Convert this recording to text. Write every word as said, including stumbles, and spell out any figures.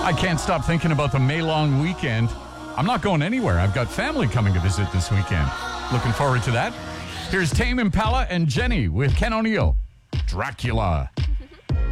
I can't stop thinking about the May long weekend. I'm not going anywhere. I've got family coming to visit this weekend. Looking forward to that. Here's Tame Impala and Jenny with Ken O'Neill. Dracula.